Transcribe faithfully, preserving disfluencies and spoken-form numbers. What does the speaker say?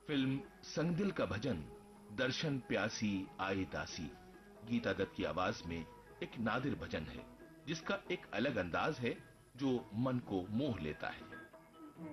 Film संगदिल का भजन दर्शन प्यासी आई दासी गीता दत्त की आवाज में एक नादिर भजन है, जिसका एक अलग अंदाज है जो मन को मोह लेता है।